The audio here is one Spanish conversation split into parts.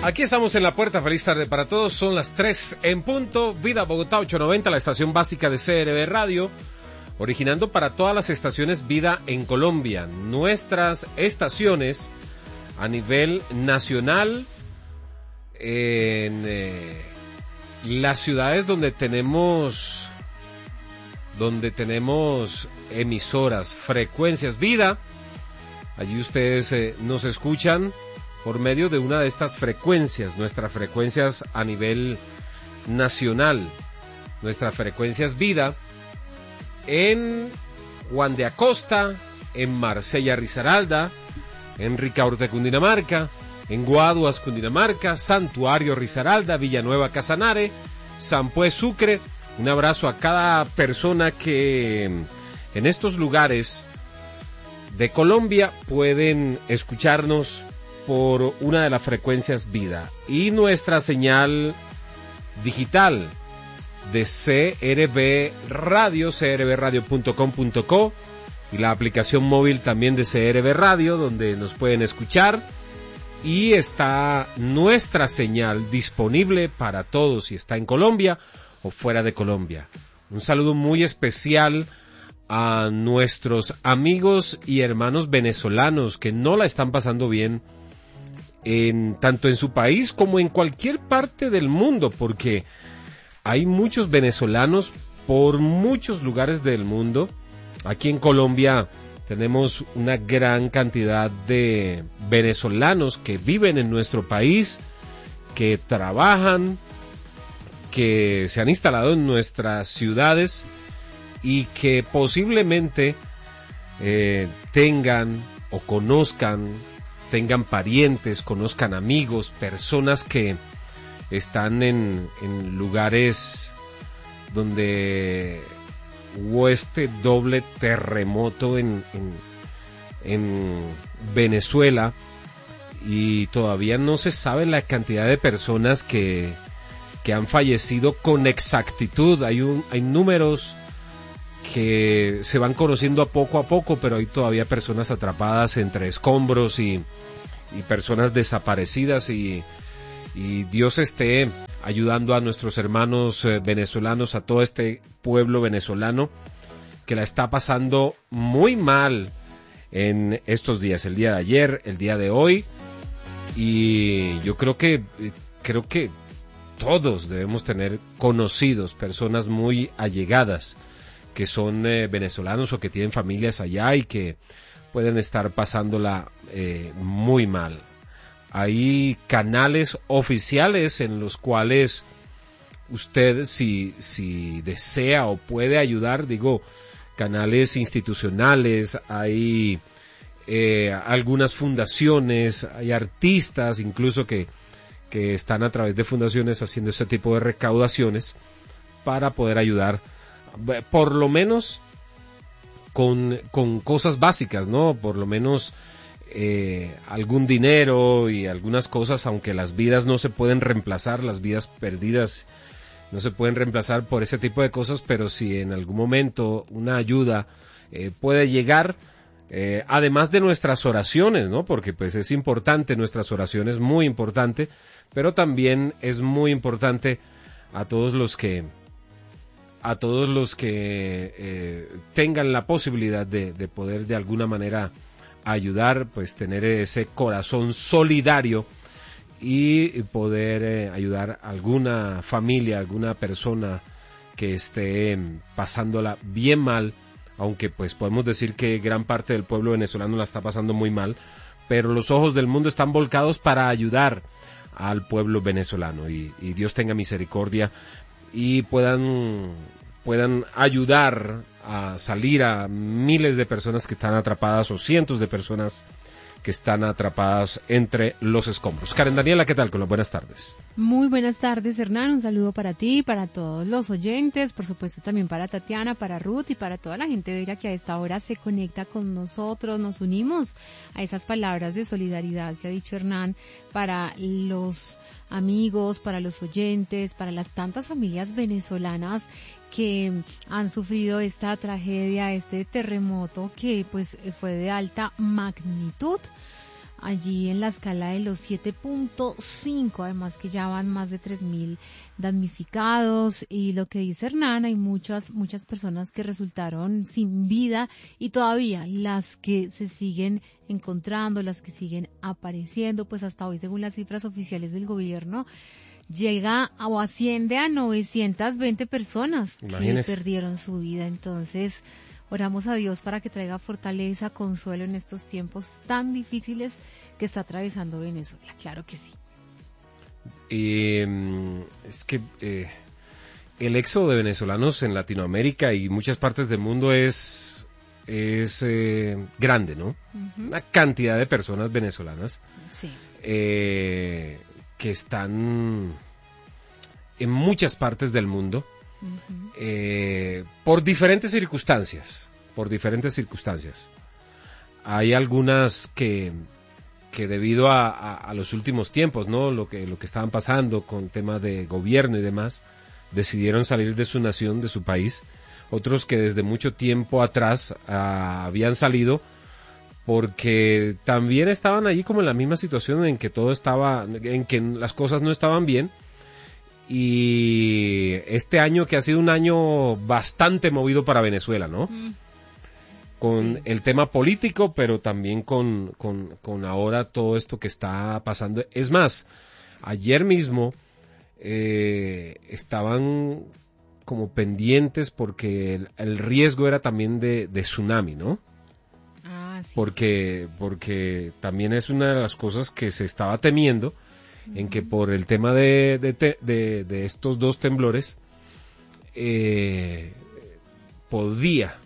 Aquí estamos en la puerta, feliz tarde para todos, son las 3 en punto, Vida Bogotá 890, la estación básica de CRB Radio, originando para todas las estaciones Vida en Colombia, nuestras estaciones a nivel nacional, en las ciudades donde tenemos emisoras, frecuencias Vida, allí ustedes nos escuchan por medio de una de estas frecuencias, nuestras frecuencias a nivel nacional, nuestras frecuencias Vida, en Juan de Acosta, en Marsella Risaralda, en Ricaurte Cundinamarca, en Guaduas Cundinamarca, Santuario Risaralda, Villanueva Casanare, Sampué Sucre. Un abrazo a cada persona que en estos lugares de Colombia pueden escucharnos por una de las frecuencias Vida y nuestra señal digital de CRB Radio, crbradio.com.co, y la aplicación móvil también de CRB Radio, donde nos pueden escuchar, y está nuestra señal disponible para todos si está en Colombia o fuera de Colombia. Un saludo muy especial a nuestros amigos y hermanos venezolanos que no la están pasando bien tanto en su país como en cualquier parte del mundo, porque hay muchos venezolanos por muchos lugares del mundo. Aquí en Colombia tenemos una gran cantidad de venezolanos que viven en nuestro país, que trabajan, que se han instalado en nuestras ciudades y que posiblemente tengan o conozcan, tengan parientes, conozcan amigos, personas que están en lugares donde hubo este doble terremoto en Venezuela, y todavía no se sabe la cantidad de personas que han fallecido con exactitud. Hay números que se van conociendo a poco, pero hay todavía personas atrapadas entre escombros y personas desaparecidas, y Dios esté ayudando a nuestros hermanos venezolanos, a todo este pueblo venezolano que la está pasando muy mal en estos días, el día de ayer, el día de hoy, y yo creo que todos debemos tener conocidos, personas muy allegadas que son venezolanos o que tienen familias allá y que pueden estar pasándola muy mal. Hay canales oficiales en los cuales usted, si desea o puede ayudar, canales institucionales, hay algunas fundaciones, hay artistas incluso que están a través de fundaciones haciendo ese tipo de recaudaciones para poder ayudar, por lo menos con cosas básicas, ¿no? Por lo menos algún dinero y algunas cosas, aunque las vidas no se pueden reemplazar, las vidas perdidas no se pueden reemplazar por ese tipo de cosas, pero si en algún momento una ayuda puede llegar, además de nuestras oraciones, ¿no? Porque pues es importante, nuestras oraciones, muy importante, pero también es muy importante a todos los que tengan la posibilidad de poder de alguna manera ayudar, pues tener ese corazón solidario y poder ayudar a alguna familia, alguna persona que esté pasándola bien mal, aunque pues podemos decir que gran parte del pueblo venezolano la está pasando muy mal, pero los ojos del mundo están volcados para ayudar al pueblo venezolano, y Dios tenga misericordia y puedan ayudar a salir a miles de personas que están atrapadas, o cientos de personas que están atrapadas entre los escombros. Karen Daniela, ¿qué tal? Con las buenas tardes. Muy buenas tardes, Hernán. Un saludo para ti, para todos los oyentes, por supuesto también para Tatiana, para Ruth y para toda la gente bella que a esta hora se conecta con nosotros. Nos unimos a esas palabras de solidaridad que ha dicho Hernán para los amigos, para los oyentes, para las tantas familias venezolanas que han sufrido esta tragedia, este terremoto que pues fue de alta magnitud. allí en la escala de los 7.5, además que ya van más de 3.000 damnificados, y lo que dice Hernán, hay muchas personas que resultaron sin vida, y todavía las que se siguen encontrando, las que siguen apareciendo, pues hasta hoy, según las cifras oficiales del gobierno, llega o asciende a 920 personas. Imagínese. Que perdieron su vida. Entonces, oramos a Dios para que traiga fortaleza, consuelo en estos tiempos tan difíciles que está atravesando Venezuela. Claro que sí. Es que el éxodo de venezolanos en Latinoamérica y muchas partes del mundo es grande, ¿no? Uh-huh. Una cantidad de personas venezolanas, sí, que están en muchas partes del mundo, uh-huh, por diferentes circunstancias. Hay algunas que debido a los últimos tiempos, ¿no? Lo que estaban pasando con temas de gobierno y demás, decidieron salir de su nación, de su país. Otros que desde mucho tiempo atrás habían salido porque también estaban allí como en la misma situación en que en que las cosas no estaban bien. Y este año, que ha sido un año bastante movido para Venezuela, ¿no? Con sí, el tema político, pero también con ahora todo esto que está pasando. Es más, ayer mismo estaban como pendientes porque el riesgo era también de tsunami, ¿no? Sí. Porque también es una de las cosas que se estaba temiendo, uh-huh, en que por el tema de estos dos temblores podría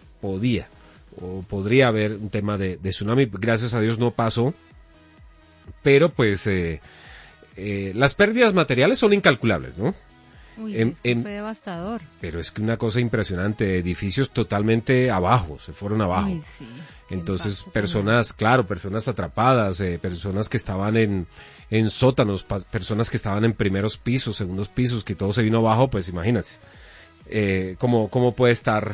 haber un tema de tsunami. Gracias a Dios no pasó, pero pues las pérdidas materiales son incalculables, ¿no? Uy, fue devastador. Pero es que una cosa impresionante, edificios totalmente abajo, se fueron abajo. Uy, sí, entonces personas atrapadas, personas que estaban en sótanos, personas que estaban en primeros pisos, segundos pisos, que todo se vino abajo, pues imagínate, cómo puede estar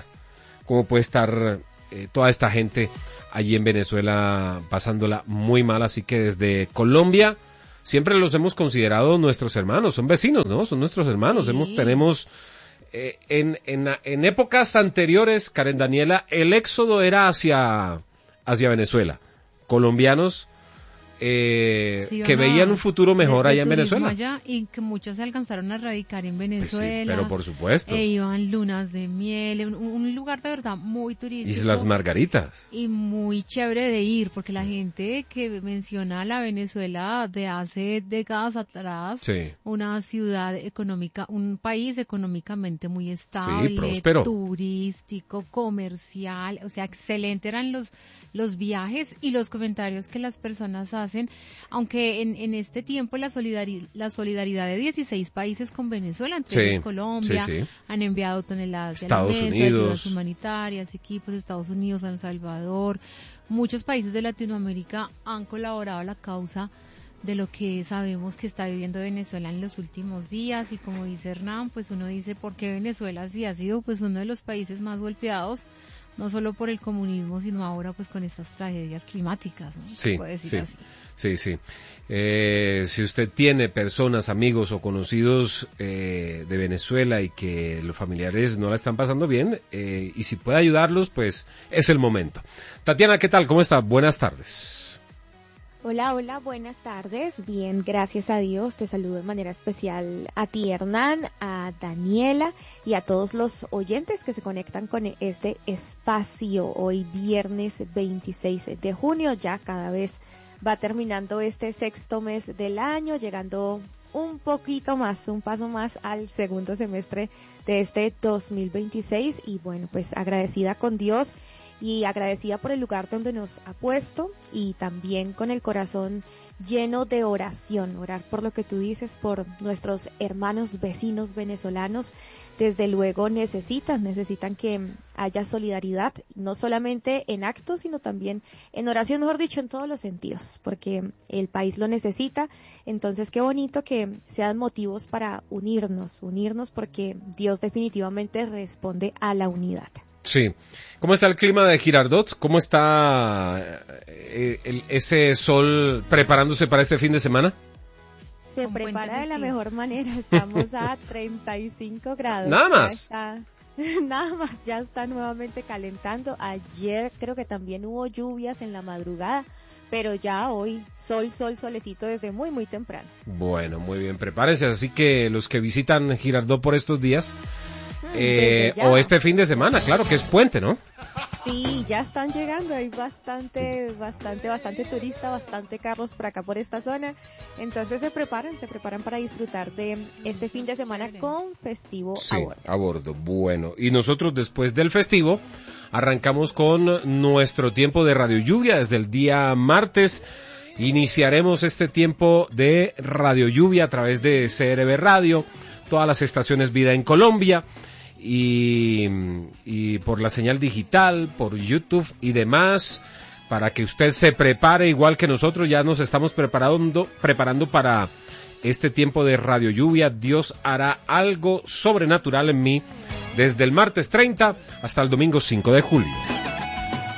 toda esta gente allí en Venezuela pasándola muy mal. Así que desde Colombia siempre los hemos considerado nuestros hermanos, son vecinos, ¿no? Son nuestros hermanos. Sí. Tenemos en épocas anteriores, Karen Daniela, el éxodo era hacia Venezuela. Colombianos que veían un futuro mejor allá en Venezuela. Allá, y que muchos se alcanzaron a radicar en Venezuela. Pues sí, pero por supuesto. Iban lunas de miel, un lugar de verdad muy turístico. Islas Margaritas. Y muy chévere de ir, porque la gente que menciona la Venezuela de hace décadas atrás, sí, una ciudad económica, un país económicamente muy estable, sí, próspero, turístico, comercial, o sea, excelente eran los viajes y los comentarios que las personas hacen, aunque en este tiempo la solidaridad de 16 países con Venezuela, entre ellos Colombia, sí, han enviado toneladas de alimentos, ayudas humanitarias, equipos de Estados Unidos, San Salvador, muchos países de Latinoamérica han colaborado a la causa de lo que sabemos que está viviendo Venezuela en los últimos días. Y como dice Hernán, pues uno dice, ¿por qué Venezuela sí ha sido pues uno de los países más golpeados? No solo por el comunismo, sino ahora pues con estas tragedias climáticas, ¿no? Sí, se puede decir así. Sí. Si usted tiene personas, amigos o conocidos de Venezuela y que los familiares no la están pasando bien, y si puede ayudarlos, pues es el momento. Tatiana, ¿qué tal? ¿Cómo está? Buenas tardes. Hola, buenas tardes. Bien, gracias a Dios. Te saludo de manera especial a ti, Hernán, a Daniela y a todos los oyentes que se conectan con este espacio. Hoy viernes 26 de junio, ya cada vez va terminando este sexto mes del año, llegando un poquito más, un paso más al segundo semestre de este 2026. Y bueno, pues agradecida con Dios y agradecida por el lugar donde nos ha puesto, y también con el corazón lleno de oración, orar por lo que tú dices, por nuestros hermanos vecinos venezolanos. Desde luego necesitan que haya solidaridad, no solamente en actos, sino también en oración, mejor dicho, en todos los sentidos, porque el país lo necesita. Entonces qué bonito que sean motivos para unirnos, porque Dios definitivamente responde a la unidad. Sí. ¿Cómo está el clima de Girardot? ¿Cómo está ese sol preparándose para este fin de semana? Se prepara de la mejor manera. Estamos a 35 grados. Nada más. Nada más, ya está nuevamente calentando. Ayer creo que también hubo lluvias en la madrugada, pero ya hoy solecito desde muy, muy temprano. Bueno, muy bien, prepárense. Así que los que visitan Girardot por estos días, o este fin de semana, claro que es puente, ¿no? Sí, ya están llegando, hay bastante turista, bastante carros por acá por esta zona, entonces se preparan para disfrutar de este fin de semana con festivo sí, a bordo. A bordo, bueno, y nosotros después del festivo arrancamos con nuestro tiempo de Radio Lluvia desde el día martes. Iniciaremos este tiempo de Radio Lluvia a través de CRB Radio, todas las estaciones Vida en Colombia, y por la señal digital, por YouTube y demás, para que usted se prepare igual que nosotros. Ya nos estamos preparando para este tiempo de Radio Lluvia. Dios hará algo sobrenatural en mí desde el martes 30 hasta el domingo 5 de julio.